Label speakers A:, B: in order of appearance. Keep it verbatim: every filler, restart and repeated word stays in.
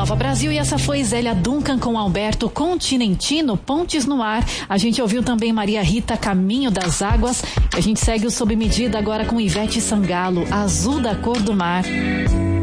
A: Nova Brasil, e essa foi Zélia Duncan com Alberto Continentino, Pontes no Ar. A gente ouviu também Maria Rita, Caminho das Águas. A gente segue o Sob Medida agora com Ivete Sangalo, Azul da Cor do Mar.